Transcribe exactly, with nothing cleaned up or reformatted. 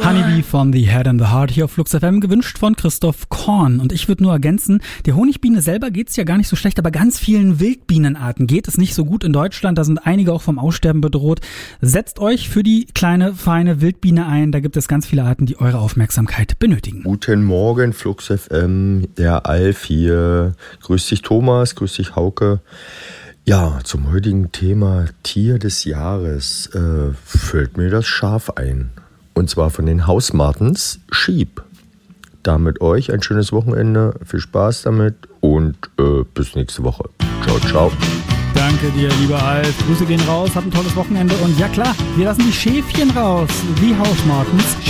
Honeybee von The Head and the Heart hier auf Flux F M, gewünscht von Christoph Korn. Und ich würde nur ergänzen, der Honigbiene selber geht's ja gar nicht so schlecht, aber ganz vielen Wildbienenarten geht es nicht so gut in Deutschland. Da sind einige auch vom Aussterben bedroht. Setzt euch für die kleine, feine Wildbiene ein. Da gibt es ganz viele Arten, die eure Aufmerksamkeit benötigen. Guten Morgen, Flux F M, der Alf hier. Grüß dich Thomas, grüß dich Hauke. Ja, zum heutigen Thema Tier des Jahres äh, fällt mir das Schaf ein. Und zwar von den Hausmartens, Sheep. Damit euch ein schönes Wochenende, viel Spaß damit und äh, bis nächste Woche. Ciao, ciao. Danke dir, lieber Alf. Grüße gehen raus, habt ein tolles Wochenende. Und ja klar, wir lassen die Schäfchen raus, die Hausmartens.